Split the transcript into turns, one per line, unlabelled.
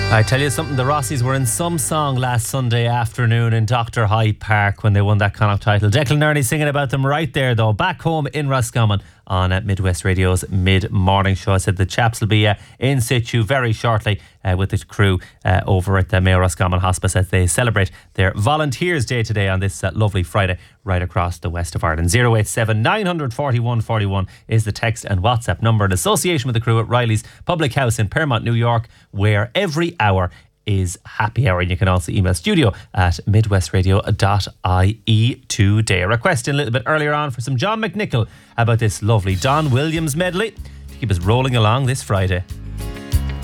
I tell you something, the Rossies were in some song last Sunday afternoon in Dr. Hyde Park when they won that Connacht title. Declan Nerney singing about them right there though, back home in Roscommon on Midwest Radio's mid-morning show. I said the chaps will be in situ very shortly with the crew over at the Mayo Roscommon Hospice as they celebrate their Volunteers Day today on this lovely Friday right across the west of Ireland. 087 941 41 is the text and WhatsApp number in association with the crew at Riley's Public House in Paramount, New York, where every hour is happy hour. And you can also email studio at midwestradio.ie today. A request in a little bit earlier on for some John McNichol about this lovely Don Williams medley to keep us rolling along this Friday.